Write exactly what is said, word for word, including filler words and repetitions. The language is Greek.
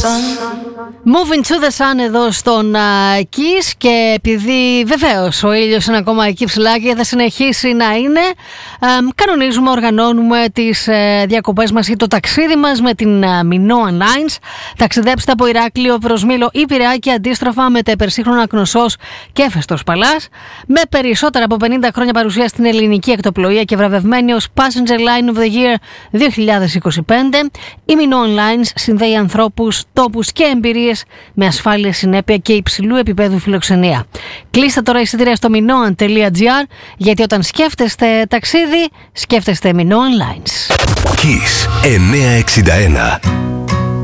Moving to the sun εδώ στον uh, Kiss, και επειδή βεβαίως ο ήλιος είναι ακόμα εκεί ψηλά και θα συνεχίσει να είναι, um, κανονίζουμε, οργανώνουμε τις uh, διακοπές μας ή το ταξίδι μας με την uh, Minoan Lines. Ταξιδέψτε από Ηράκλειο προς Μήλο ή Πειραιά και αντίστροφα με τα υπερσύγχρονα Κνωσσός και Φεστός Παλάς, με περισσότερα από πενήντα χρόνια παρουσία στην ελληνική εκτοπλοεία και βραβευμένη ως Passenger Line of the Year δύο χιλιάδες είκοσι πέντε. Η Minoan Lines συνδέει ανθρώπους, τόπους και εμπειρίες με ασφάλεια, συνέπεια και υψηλού επίπεδου φιλοξενία. Κλείστε τώρα εισιτήρια στο minoan τελεία gr, γιατί όταν σκέφτεστε ταξίδι, σκέφτεστε Minoan Lines. Kiss εννιακόσια εξήντα ένα.